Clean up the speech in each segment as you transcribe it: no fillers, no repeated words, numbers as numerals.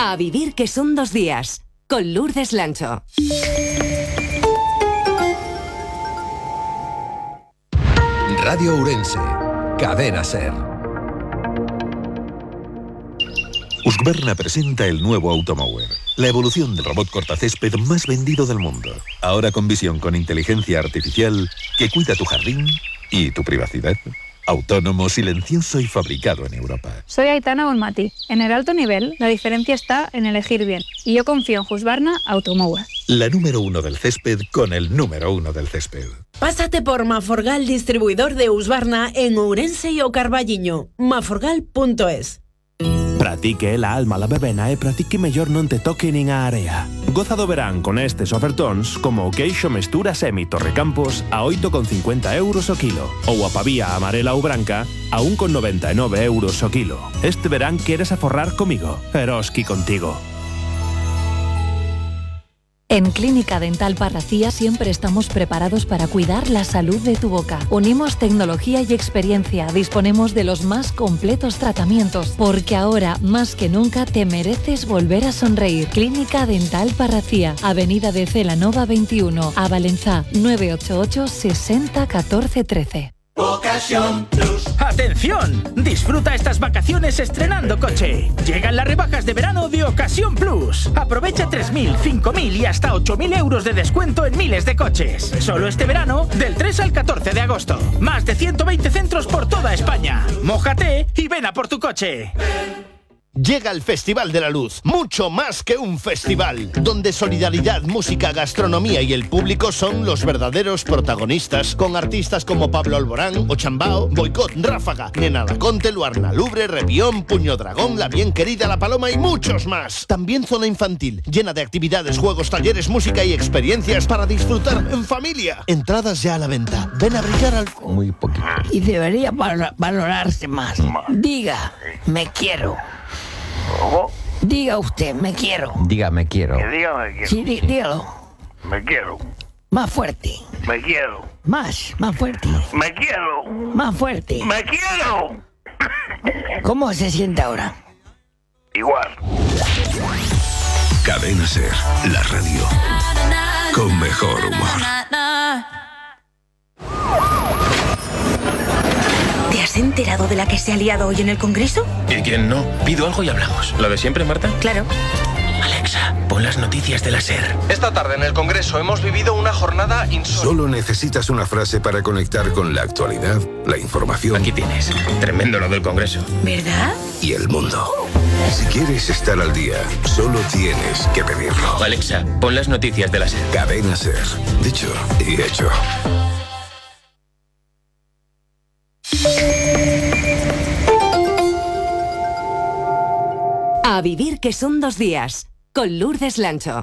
A vivir que son 2 días, con Lourdes Lancho. Radio Ourense, Cadena SER. Husqvarna presenta el nuevo Automower, la evolución del robot cortacésped más vendido del mundo. Ahora con visión con inteligencia artificial que cuida tu jardín y tu privacidad. Autónomo, silencioso y fabricado en Europa. Soy Aitana Bonmati. En el alto nivel, la diferencia está en elegir bien. Y yo confío en Husqvarna Automower. La número 1 del césped con el número 1 del césped. Pásate por Maforgal, distribuidor de Husqvarna en Ourense y o Carballiño. maforgal.es. Pratique la alma la verbena e pratique mellor non te toque nin a area. Goza do verán con estes ofertóns como o queixo mestura Semi Torrecampos a 8,50 euros o kilo ou a pavía amarela ou branca a 1,99 euros o kilo. Este verán queres aforrar comigo, Eroski contigo. En Clínica Dental Parracía siempre estamos preparados para cuidar la salud de tu boca. Unimos tecnología y experiencia, disponemos de los más completos tratamientos, porque ahora, más que nunca, te mereces volver a sonreír. Clínica Dental Parracía, Avenida de Celanova 21, a Valenzá, 988 60 14 13. Ocasión Plus. ¡Atención! Disfruta estas vacaciones estrenando coche. Llegan las rebajas de verano de Ocasión Plus. Aprovecha 3.000, 5.000 y hasta 8.000 euros de descuento en miles de coches. Solo este verano, del 3 al 14 de agosto. Más de 120 centros por toda España. Mójate y ven a por tu coche. Llega el Festival de la Luz, mucho más que un festival, donde solidaridad, música, gastronomía y el público son los verdaderos protagonistas, con artistas como Pablo Alborán, Ochambao, Boicot, Ráfaga, Nena Laconte, Luarna Lubre, Repión, Puño Dragón, La Bien Querida, La Paloma y muchos más. También zona infantil, llena de actividades, juegos, talleres, música y experiencias para disfrutar en familia. Entradas ya a la venta. Ven a brillar al... Muy poquito. Y debería valorarse más. Diga, me quiero. Diga usted, me quiero. Diga, me quiero. Diga, me quiero. Sí, dígalo. Me quiero. Más fuerte. Me quiero. Más fuerte. Me quiero. Más fuerte. Me quiero. ¿Cómo se siente ahora? Igual. Cadena SER, la radio con mejor humor. ¿Te has enterado de la que se ha liado hoy en el Congreso? ¿Y quién no? Pido algo y hablamos. ¿Lo de siempre, Marta? Claro. Alexa, pon las noticias de la SER. Esta tarde en el Congreso hemos vivido una jornada insólita. Solo necesitas una frase para conectar con la actualidad, la información. Aquí tienes. Tremendo lo del Congreso. ¿Verdad? Y el mundo. Si quieres estar al día, solo tienes que pedirlo. Alexa, pon las noticias de la SER. Cadena SER. Dicho y hecho. A vivir que son 2 días, con Lourdes Lancho.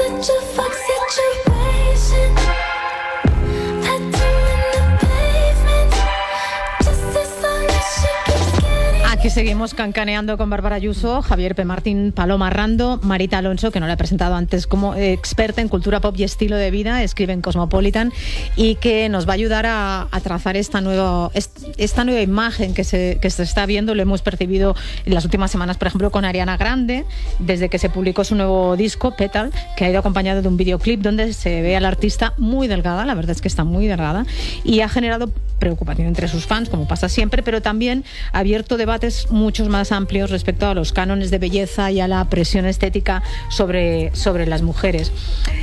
Aquí seguimos cancaneando con Bárbara Ayuso, Javier P. Martín, Paloma Rando, Marita Alonso, que no la he presentado antes como experta en cultura pop y estilo de vida, escribe en Cosmopolitan y que nos va a ayudar a trazar esta nueva imagen que se está viendo. Lo hemos percibido en las últimas semanas, por ejemplo, con Ariana Grande, desde que se publicó su nuevo disco, Petal, que ha ido acompañado de un videoclip donde se ve a la artista muy delgada, la verdad es que está muy delgada, y ha generado preocupación entre sus fans, como pasa siempre, pero también ha abierto debates muchos más amplios respecto a los cánones de belleza y a la presión estética sobre las mujeres.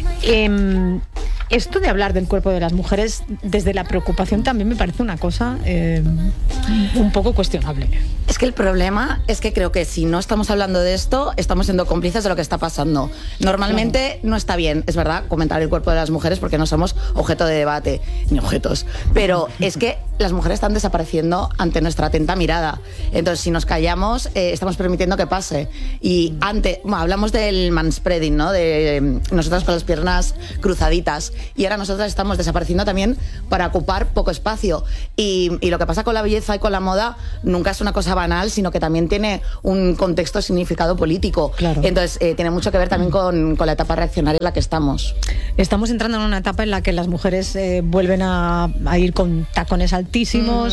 Esto de hablar del cuerpo de las mujeres desde la preocupación también me parece una cosa un poco cuestionable. Es que el problema es que creo que si no estamos hablando de esto, estamos siendo cómplices de lo que está pasando. Normalmente no está bien, es verdad, comentar el cuerpo de las mujeres porque no somos objeto de debate, ni objetos. Pero es que las mujeres están desapareciendo ante nuestra atenta mirada. Entonces, si nos callamos, estamos permitiendo que pase. Y hablamos del manspreading, ¿no? De nosotras con las piernas cruzaditas. y ahora nosotras estamos desapareciendo también para ocupar poco espacio. Y lo que pasa con la belleza y con la moda nunca es una cosa banal, sino que también tiene un contexto, significado político. Claro. Entonces, tiene mucho que ver también con la etapa reaccionaria en la que estamos. Estamos entrando en una etapa en la que las mujeres vuelven a ir con tacones altísimos,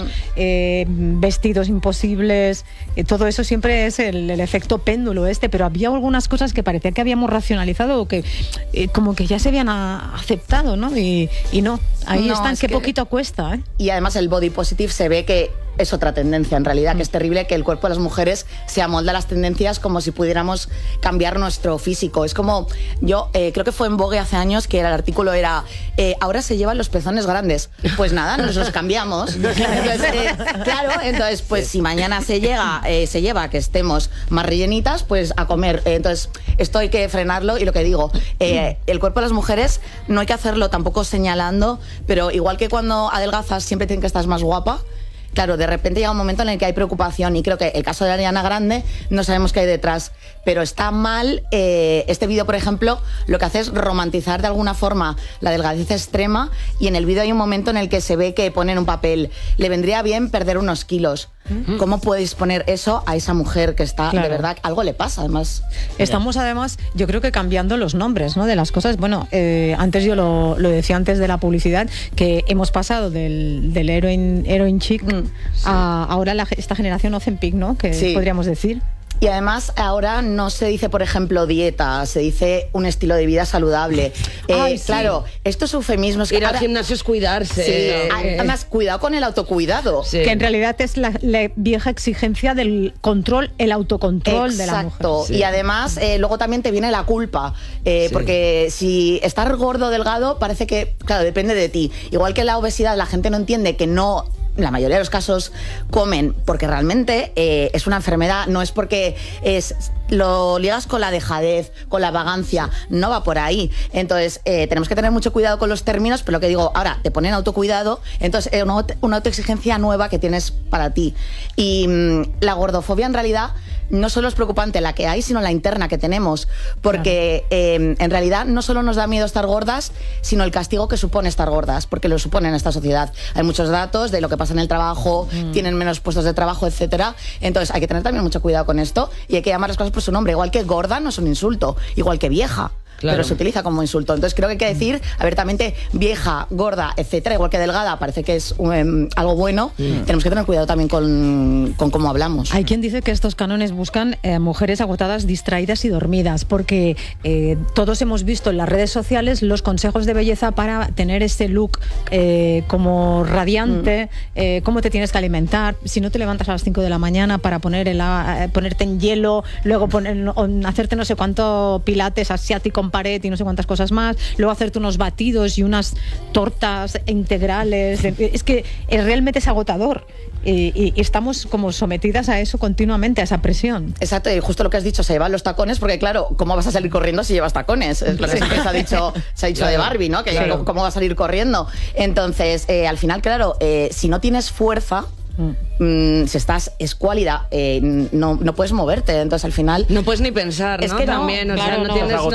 vestidos imposibles, todo eso siempre es el efecto péndulo pero había algunas cosas que parecía que habíamos racionalizado o que como que ya se habían aceptado, ¿no? Y no, ahí están, que poquito cuesta, ¿eh? Y además el body positive se ve que es otra tendencia, en realidad, que es terrible que el cuerpo de las mujeres se amolda a las tendencias como si pudiéramos cambiar nuestro físico. Es como, yo creo que fue en Vogue hace años que el artículo era ahora se llevan los pezones grandes. Pues nada, nos los cambiamos. Entonces, claro, entonces pues si mañana se lleva que estemos más rellenitas, pues a comer. Entonces esto hay que frenarlo y lo que digo, el cuerpo de las mujeres no hay que hacerlo tampoco señalando, pero igual que cuando adelgazas siempre tienen que estar más guapa. Claro, de repente llega un momento en el que hay preocupación y creo que el caso de Ariana Grande no sabemos qué hay detrás, pero está mal. Este vídeo, por ejemplo, lo que hace es romantizar de alguna forma la delgadez extrema y en el vídeo hay un momento en el que se ve que ponen un papel, le vendría bien perder unos kilos. ¿Cómo podéis poner eso a esa mujer que está, de verdad, algo le pasa además? Estamos además, yo creo que cambiando los nombres, ¿no? De las cosas. Bueno, antes yo lo decía antes de la publicidad, que hemos pasado del heroin chic a ahora esta generación Ozempic, ¿no? Que podríamos decir. Y además ahora no se dice, por ejemplo, dieta, se dice un estilo de vida saludable. Claro, esto es eufemismo. Ir al gimnasio es cuidarse. Además, cuidado con el autocuidado. Que en realidad es la vieja exigencia del control, el autocontrol de la mujer. Exacto. Y además, luego también te viene la culpa. Porque si estar gordo o delgado parece que, claro, depende de ti. Igual que la obesidad, la gente no entiende que no... la mayoría de los casos comen porque realmente es una enfermedad, no es porque lo ligas con la dejadez, con la vagancia, no va por ahí. Entonces tenemos que tener mucho cuidado con los términos, pero lo que digo, ahora te ponen autocuidado, entonces una autoexigencia nueva que tienes para ti. Y la gordofobia en realidad no solo es preocupante la que hay, sino la interna que tenemos, porque en realidad no solo nos da miedo estar gordas, sino el castigo que supone estar gordas, porque lo supone en esta sociedad. Hay muchos datos de lo que pasa en el trabajo, tienen menos puestos de trabajo, etcétera. Entonces hay que tener también mucho cuidado con esto y hay que llamar las cosas por su nombre. Igual que gorda no es un insulto, igual que vieja. Claro. Pero se utiliza como insulto. Entonces creo que hay que decir abiertamente vieja, gorda, etcétera, igual que delgada, parece que es algo bueno. Tenemos que tener cuidado también con cómo hablamos. Hay quien dice que estos cánones buscan mujeres agotadas, distraídas y dormidas, porque todos hemos visto en las redes sociales los consejos de belleza para tener ese look como radiante, cómo te tienes que alimentar, si no te levantas a las 5 de la mañana para ponerte en hielo, luego hacerte no sé cuánto pilates asiático en pared y no sé cuántas cosas más, luego hacerte unos batidos y unas tortas integrales. Es que realmente es agotador. Y estamos como sometidas a eso continuamente, a esa presión. Exacto, y justo lo que has dicho, se llevan los tacones, porque claro, ¿cómo vas a salir corriendo si llevas tacones? Es lo que se ha dicho claro, de Barbie, ¿no? Que ¿cómo vas a salir corriendo? Entonces, al final, claro, si no tienes fuerza, si estás escuálida, no puedes moverte, entonces al final no puedes ni pensar, ¿no? Es que también, no, claro,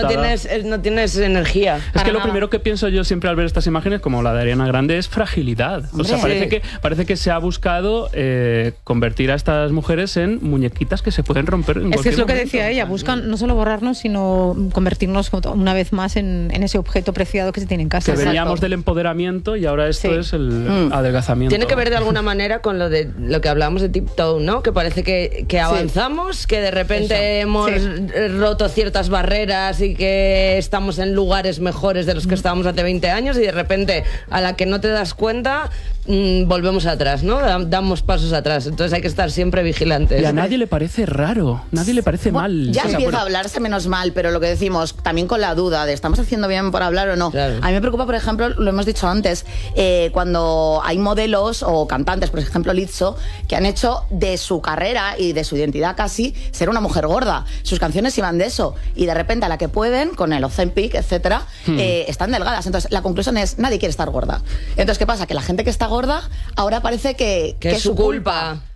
no tienes energía. Es que lo primero que pienso yo siempre al ver estas imágenes, como la de Ariana Grande, es fragilidad. O sea, parece que se ha buscado convertir a estas mujeres en muñequitas que se pueden romper en Es que es lo que momento. decía ella, buscan no solo borrarnos, sino convertirnos una vez más en ese objeto preciado que se tiene en casa. Que veníamos del empoderamiento y ahora esto es el adelgazamiento. Tiene que ver de alguna manera con lo que hablábamos de tiptoe, ¿no? Que parece que avanzamos, que de repente hemos roto ciertas barreras y que estamos en lugares mejores de los que estábamos hace 20 años y de repente, a la que no te das cuenta, volvemos atrás, ¿no? Damos pasos atrás. Entonces hay que estar siempre vigilantes. Y a nadie le parece raro, nadie le parece mal. Ya empieza a hablarse menos mal, pero lo que decimos, también con la duda de ¿estamos haciendo bien por hablar o no? Claro. A mí me preocupa, por ejemplo, lo hemos dicho antes, cuando hay modelos o cantantes, por ejemplo Lizzo, que han hecho de su carrera y de su identidad casi ser una mujer gorda. Sus canciones iban de eso. Y de repente a la que pueden, con el Ozempic, etcétera, están delgadas. Entonces la conclusión es, nadie quiere estar gorda. Entonces, ¿qué pasa? Que la gente que está gorda ahora parece que es su culpa.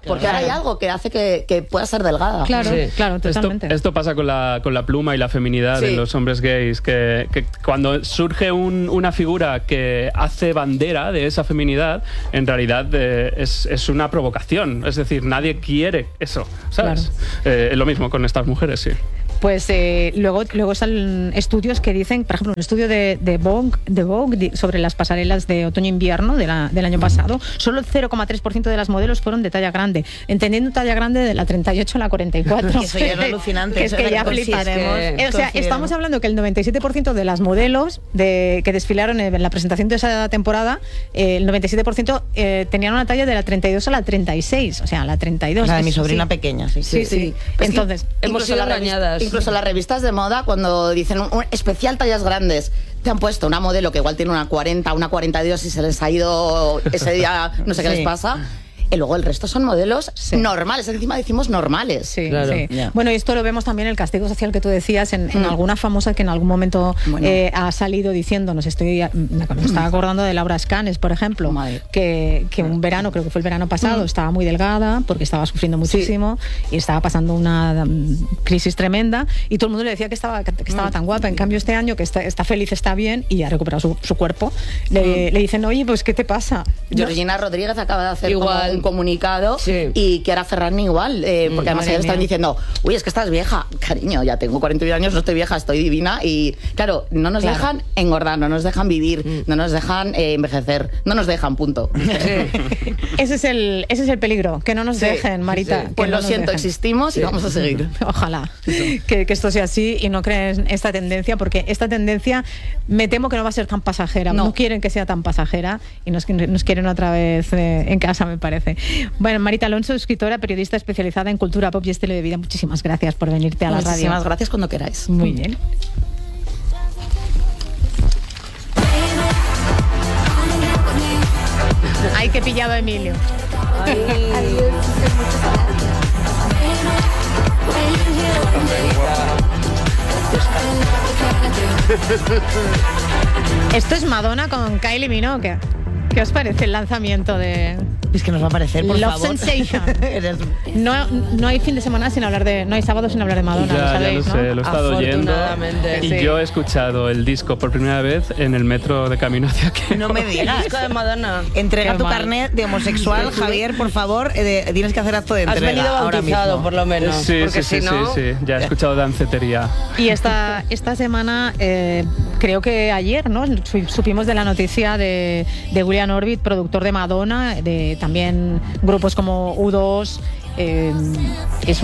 Porque ahora hay algo que hace que pueda ser delgada. Claro, claro, totalmente. Esto pasa con la pluma y la feminidad en los hombres gays, que cuando surge una figura que hace bandera de esa feminidad, en realidad es una provocación. Es decir, nadie quiere eso, ¿sabes? Claro. Lo mismo con estas mujeres, sí. Pues luego están estudios que dicen, por ejemplo, un estudio de Vogue sobre las pasarelas de otoño-invierno del año pasado, solo el 0,3% de las modelos fueron de talla grande, entendiendo talla grande de la 38 a la 44. Eso ya es alucinante. Que es que ya fliparemos. O sea, estamos hablando que el 97% de las modelos que desfilaron en la presentación de esa temporada, el 97% tenían una talla de la 32 a la 36, o sea, la 32. La de mi sobrina pequeña, sí. Pues entonces, hemos sido engañadas. Incluso las revistas de moda, cuando dicen un especial tallas grandes, te han puesto una modelo que igual tiene una 40, una 42 y se les ha ido ese día, no sé qué les pasa. Y luego el resto son modelos normales, encima decimos normales. Sí, claro. Bueno, y esto lo vemos también el castigo social que tú decías en alguna famosa que en algún momento ha salido diciendo, me estaba acordando de Laura Scanes, por ejemplo, que un verano, creo que fue el verano pasado, estaba muy delgada porque estaba sufriendo muchísimo y estaba pasando una crisis tremenda y todo el mundo le decía que estaba tan guapa. En cambio este año que está feliz, está bien y ha recuperado su cuerpo, le dicen, oye, pues ¿qué te pasa? Georgina Rodríguez acaba de hacer un comunicado y Chiara Ferragni igual, porque además ellos están diciendo, uy, es que estás vieja. Cariño, ya tengo 41 años, no estoy vieja, estoy divina. Y claro, no nos dejan engordar, no nos dejan vivir, no nos dejan envejecer, no nos dejan, punto. Ese es el peligro, que no nos dejen, Marita. Pues lo siento, existimos y vamos a seguir. Ojalá que esto sea así y no creen esta tendencia, porque esta tendencia me temo que no va a ser tan pasajera. No quieren que sea tan pasajera y nos quieren otra vez en casa, me parece. Bueno, Marita Alonso, escritora, periodista especializada en cultura pop y estilo de vida, muchísimas gracias por venirte a la radio. Muchísimas gracias cuando queráis. Muy bien. Ay, que pillado a Emilio. Esto es Madonna con Kylie Minogue. ¿Qué os parece el lanzamiento de...? Es que nos va a parecer, por Love favor. Sensation. No hay fin de semana sin hablar de... No hay sábado sin hablar de Madonna, lo sabéis, ya lo sé, lo he estado oyendo. Y yo he escuchado el disco por primera vez en el metro de camino hacia aquí. No me digas. El disco de Madonna. Entrega tu carnet de homosexual, Javier, por favor. Tienes que hacer acto de entrega. Has venido bautizado, por lo menos. Sí, ya he escuchado dancetería. Y esta semana, creo que ayer, ¿no? Supimos de la noticia de William Orbit, productor de Madonna, de también grupos como U2. Es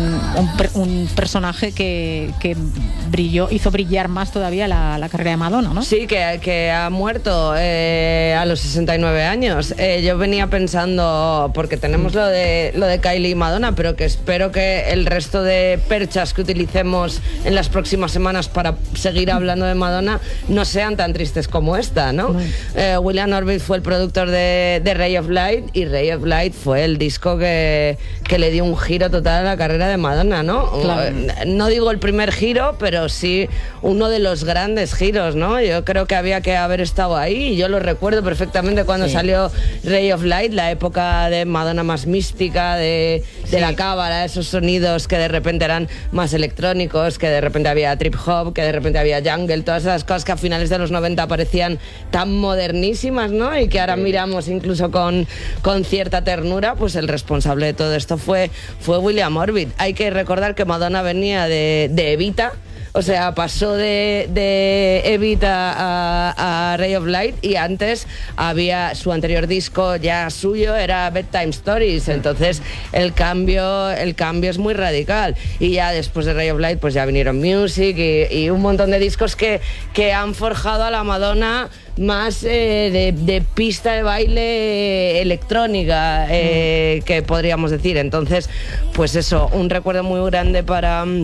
un personaje que hizo brillar más todavía la carrera de Madonna, ¿no? Sí, que ha muerto a los 69 años. Yo venía pensando, porque tenemos lo de Kylie y Madonna, pero que espero que el resto de perchas que utilicemos en las próximas semanas para seguir hablando de Madonna no sean tan tristes como esta, ¿no? William Orbit fue el productor de Ray of Light, y Ray of Light fue el disco que le dio un giro total a la carrera de Madonna, ¿no? Claro. No digo el primer giro, pero sí uno de los grandes giros, ¿no? Yo creo que había que haber estado ahí, y yo lo recuerdo perfectamente cuando salió Ray of Light, la época de Madonna más mística, de la cábala, esos sonidos que de repente eran más electrónicos, que de repente había trip hop, que de repente había jungle, todas esas cosas que a finales de los 90 parecían tan modernísimas, ¿no? Y que ahora miramos incluso con cierta ternura. Pues el responsable de todo esto fue William Orbit. Hay que recordar que Madonna venía de Evita. O sea, pasó de Evita a Ray of Light, y antes había su anterior disco ya suyo, era Bedtime Stories. Entonces el cambio es muy radical. Y ya después de Ray of Light pues ya vinieron Music y un montón de discos que han forjado a la Madonna más de pista de baile electrónica, que podríamos decir. Entonces, pues eso, un recuerdo muy grande para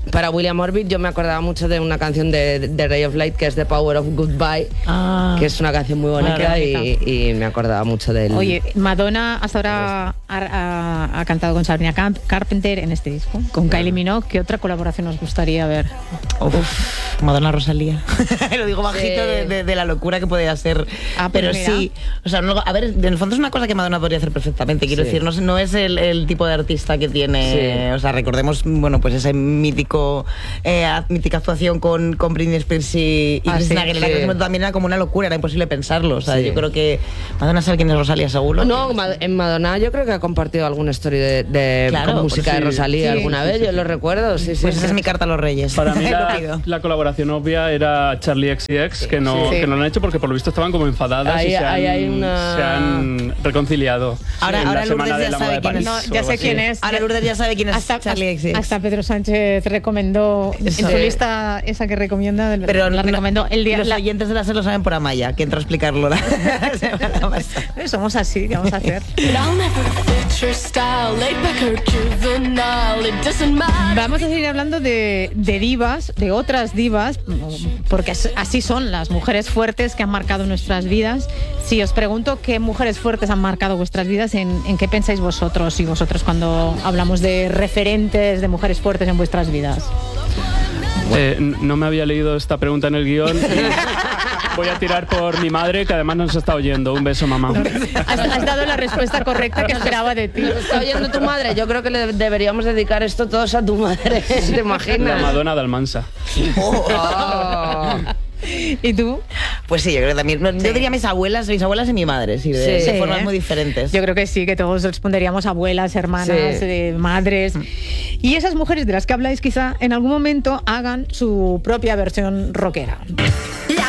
para William Orbit yo me acordaba mucho de una canción de Ray of Light que es The Power of Goodbye, que es una canción muy bonita y me acordaba mucho de él. Oye, Madonna hasta ahora ha cantado con Sabrina Carpenter en este disco, con Kylie Minogue. ¿Qué otra colaboración os gustaría ver? Madonna Rosalía. Lo digo bajito de la locura que podría ser. Pero mira. Sí, o sea, a ver, en el fondo es una cosa que Madonna podría hacer perfectamente. Quiero decir, no es el tipo de artista que tiene. O sea, recordemos, bueno, pues ese mítica actuación con Britney Spears y Christina Aguilera, que también era como una locura, era imposible pensarlo. O sea, yo creo que Madonna sabe quién es Rosalía, seguro. No, en Madonna yo creo que ha compartido alguna story con música de Rosalía alguna vez, yo lo recuerdo. Pues esa es mi carta a los Reyes. Para mí la colaboración obvia era Charlie XCX, que no lo han hecho porque por lo visto estaban como enfadadas y se han reconciliado. Ahora Lourdes ya sabe quién es. Ya sé quién es. Ahora Lourdes ya sabe quién es Charlie XCX. Hasta Pedro Sánchez recomendó en su lista esa que recomienda. Pero la recomendó el día. Los oyentes de la SER lo saben por Amaya, que entra a explicarlo la semana pasada. Somos así, ¿qué vamos a hacer? Vamos a seguir hablando de divas, de otras divas, porque así son las mujeres fuertes que han marcado nuestras vidas. Si os pregunto qué mujeres fuertes han marcado vuestras vidas, ¿en qué pensáis vosotros y vosotros cuando hablamos de referentes de mujeres fuertes en vuestras vidas? No me había leído esta pregunta en el guión. Voy a tirar por mi madre, que además nos está oyendo. Un beso, mamá. Has dado la respuesta correcta que esperaba de ti. ¿Nos está oyendo tu madre? Yo creo que le deberíamos dedicar esto todos a tu madre. ¿Te imaginas? La Madonna de Almansa. ¿Y tú? Pues sí, yo creo que también. Yo diría mis abuelas y mi madre, de formas muy diferentes. Yo creo que sí, que todos responderíamos abuelas, hermanas, madres. Y esas mujeres de las que habláis quizá en algún momento hagan su propia versión rockera.